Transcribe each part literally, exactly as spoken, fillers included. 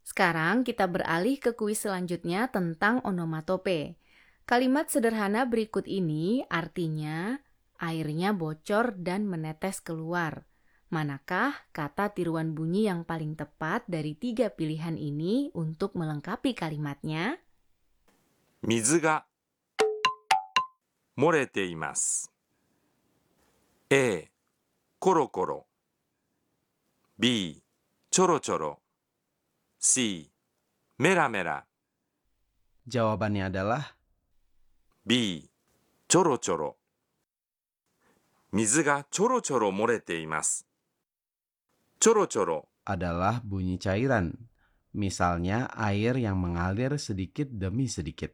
Sekarang kita beralih ke kuis selanjutnya tentang onomatope. Kalimat sederhana berikut ini artinya airnya bocor dan menetes keluar. Manakah kata tiruan bunyi yang paling tepat dari tiga pilihan ini untuk melengkapi kalimatnya? 水が漏れています。A、コロコロ。B、ちょろちょろ。C、メラメラ。 Jawabannya adalah B、ちょろちょろ。水がちょろちょろ漏れています。ちょろちょろ adalah bunyi cairan. Misalnya air yang mengalir sedikit demi sedikit.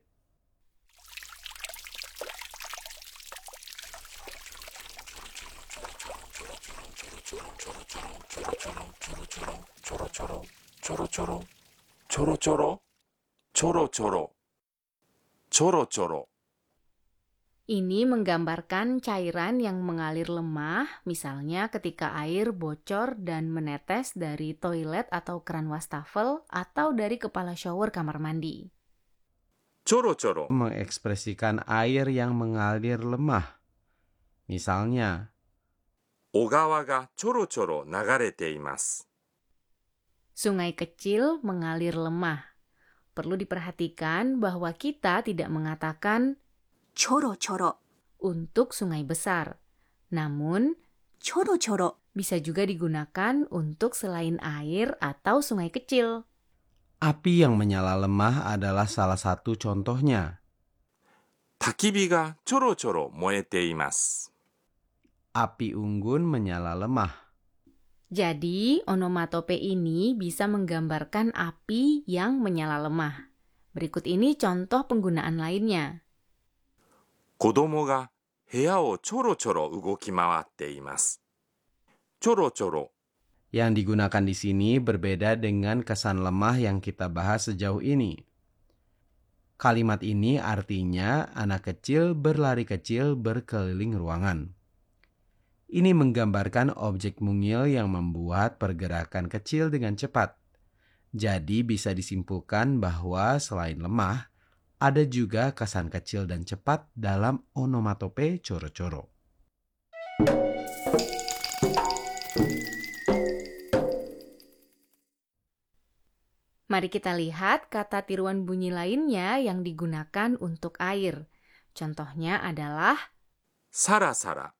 Ini menggambarkan cairan yang mengalir lemah, misalnya ketika air bocor dan menetes dari toilet atau keran wastafel atau dari kepala shower kamar mandi. Coro-coro mengekspresikan air yang mengalir lemah. Misalnya, 小川がちょろちょろ流れています。 Sungai kecil mengalir lemah. Perlu diperhatikan bahwa kita tidak mengatakan choro-choro untuk sungai besar. Namun, choro-choro bisa juga digunakan untuk selain air atau sungai kecil. api yang menyala lemah adalah salah satu contohnya. 焚き火がちょろちょろ燃えています。 Api unggun menyala lemah. Jadi, onomatope ini bisa menggambarkan api yang menyala lemah. Berikut ini contoh penggunaan lainnya. 子供が部屋をちょろちょろ動き回っています。ちょろちょろ Yang digunakan di sini berbeda dengan kesan lemah yang kita bahas sejauh ini. Kalimat ini artinya anak kecil berlari kecil berkeliling ruangan. Ini menggambarkan objek mungil yang membuat pergerakan kecil dengan cepat. Jadi bisa disimpulkan bahwa selain lemah, ada juga kesan kecil dan cepat dalam onomatope coro-coro. Mari kita lihat kata tiruan bunyi lainnya yang digunakan untuk air. Contohnya adalah さらさら